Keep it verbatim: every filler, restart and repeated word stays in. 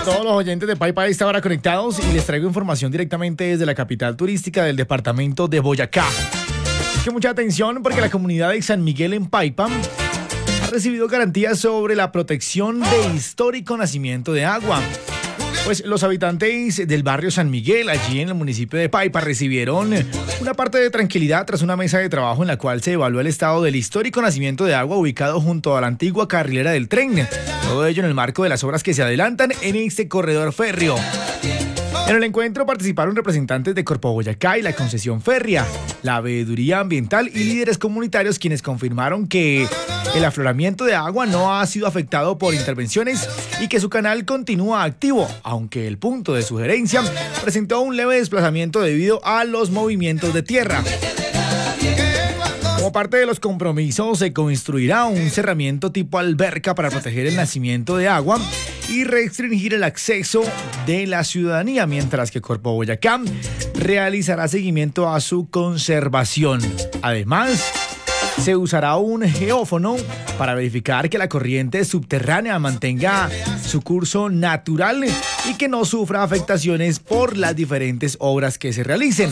todos los oyentes de Paipa a esta hora conectados y les traigo información directamente desde la capital turística del departamento de Boyacá. Es que mucha atención porque la comunidad de San Miguel en Paipa ha recibido garantías sobre la protección de histórico nacimiento de agua. Pues los habitantes del barrio San Miguel, allí en el municipio de Paipa, recibieron una parte de tranquilidad tras una mesa de trabajo en la cual se evaluó el estado del histórico nacimiento de agua ubicado junto a la antigua carrilera del tren. Todo ello en el marco de las obras que se adelantan en este corredor férreo. En el encuentro participaron representantes de Corpo Boyacá y la concesión férrea, la veeduría ambiental y líderes comunitarios, quienes confirmaron que el afloramiento de agua no ha sido afectado por intervenciones y que su canal continúa activo, aunque el punto de sugerencia presentó un leve desplazamiento debido a los movimientos de tierra. Como parte de los compromisos, se construirá un cerramiento tipo alberca para proteger el nacimiento de agua y restringir el acceso de la ciudadanía, mientras que Corpo Boyacá realizará seguimiento a su conservación. Además, se usará un geófono para verificar que la corriente subterránea mantenga su curso natural y que no sufra afectaciones por las diferentes obras que se realicen.